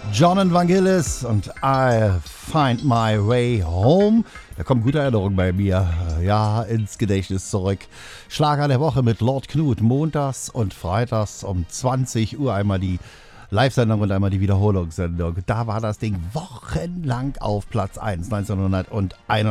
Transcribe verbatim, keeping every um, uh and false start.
John and Vangelis und I Find My Way Home. Da kommt gute Erinnerung bei mir, ja, ins Gedächtnis zurück. Schlager der Woche mit Lord Knut. Montags und freitags um zwanzig Uhr einmal die Live-Sendung und einmal die Wiederholungssendung. Da war das Ding wochenlang auf Platz eins, neunzehnhunderteinundachtzig.